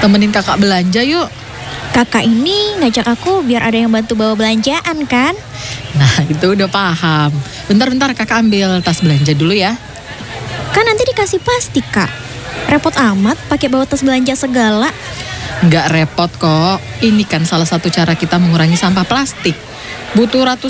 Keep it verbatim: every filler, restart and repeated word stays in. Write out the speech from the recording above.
Temenin kakak belanja yuk. Kakak ini ngajak aku biar ada yang bantu bawa belanjaan kan? Nah itu udah paham. Bentar-bentar kakak ambil tas belanja dulu ya. Kan nanti dikasih plastik kak. Repot amat pakai bawa tas belanja segala. Nggak repot kok. Ini kan salah satu cara kita mengurangi sampah plastik. Butuh ratusan